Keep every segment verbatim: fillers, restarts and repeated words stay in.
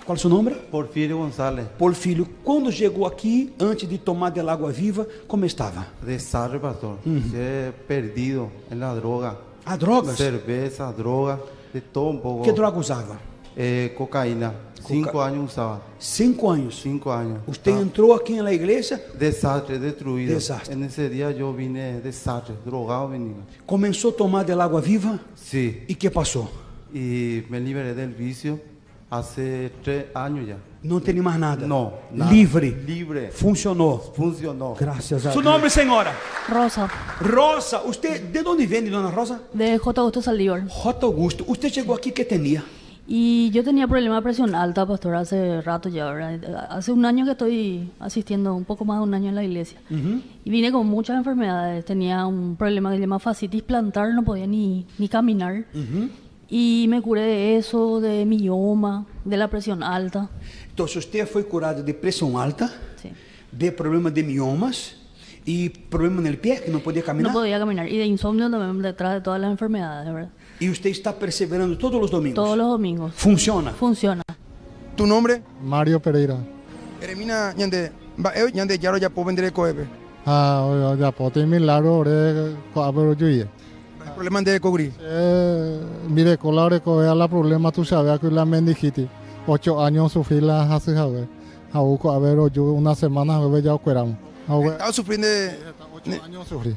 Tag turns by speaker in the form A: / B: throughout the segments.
A: Qual é o seu nome?
B: Porfirio González.
A: Porfírio. Quando chegou aqui, antes de tomar del água viva, como estava?
B: Desastre, pastor.
A: Ujú.
B: He perdido en la droga.
A: Ah, drogas?
B: Cerveza, droga, de todo un poco.
A: Que droga usava?
B: Eh, cocaína. Cinco años usaba.
A: Cinco anos.
B: Cinco años.
A: Usted
B: Ah,
A: entrou aqui na igreja,
B: Desastre, destruido.
A: Desastre.
B: En ese día yo vine desastre, drogado venía.
A: começou a tomar del água viva,
B: Sí.
A: e que passou?
B: Y me liberé del vicio hace tres años ya.
A: Não tem mais nada.
B: No. nada.
A: Livre.
B: Libre.
A: Funcionou.
B: Funcionó.
A: Graças a Seu nome, senhora?
C: Rosa,
A: Rosa. Usted, de onde vem, dona Rosa?
C: de J. Augusto Saldívar.
A: J. Augusto. Usted chegou aqui, que tinha?
C: Y yo tenía problema de presión alta, pastor, hace rato ya, ¿verdad? Hace un año que estoy asistiendo, un poco más de un año en la iglesia.
A: Uhum.
C: Y vine con muchas enfermedades. Tenía un problema que se llama fascitis plantar, no podía ni, ni caminar.
A: Uhum.
C: Y me curé de eso, de mioma, de la presión alta.
A: Então, se você foi curado de pressão alta,
C: Sí.
A: de problema de miomas e problema no pé, que não podia
C: No
A: caminhar,
C: podía caminar. Y de insomnio también, detrás de todas las enfermedades, ¿verdad?
A: e você está perseverando todos os domingos.
C: Todos los domingos.
A: Funciona.
C: Funciona.
D: ¿Tu nombre?
E: Mario Pereira.
D: Eremina, ñande, va, eh, ñande, yaro ya puedo vender el cohebe.
E: Ah, oye, ya pote milagro ore ko abro juye.
D: El problema de cogri.
E: Eh, mire, colare ko la problema tú sabes que la meningitis. Ocho años sufrí la hace jabe. Aún ko abro yo una semana jabe ya operamos.
D: Estaba sufriendo de...
E: Ocho años sufrí.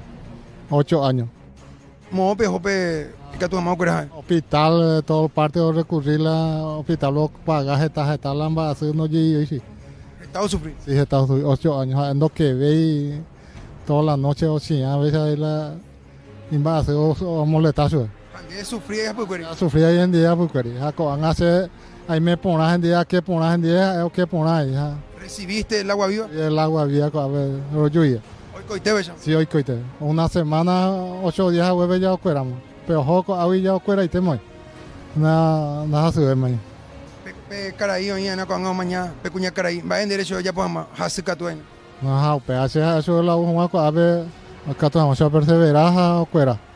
E: Ocho años.
D: Mo, pe, jope, que tu mamá cuera.
E: Hospital, eh, todo parte de recurrir la hospital, lo pagaje, tarjeta, la embarazo, no llegué, sí.
D: Estaba sufriendo.
E: Sí, Estados Unidos, ocho años, ando que ve y toda la noche, o sí, a veces ahí la embarazo o molestazo.
D: Cuando sufría, pues cuera.
E: Sufrí ahí en día, pues, quería, van a hacer, ahí me ponen en día, que ponen en día, o que ponen ahí, ja.
D: ¿Recibiste el agua viva?
E: Y el agua había, a ver, lo llueve.
D: Hoy coité, bella.
E: Sí, hoy coite. Una semana, ocho días, hueve ya operamos. Pero joco, ahí ya opera y te mueve. Nada, nada se ve, mañana.
D: Pe, pe, caraí, mañana, cuando mañana, pe, cuña caraí. Va en derecho, ya pues, mamá, hasuka tu año.
E: No, opera, eso es la una, a ver, acá tenemos que perseverar, opera.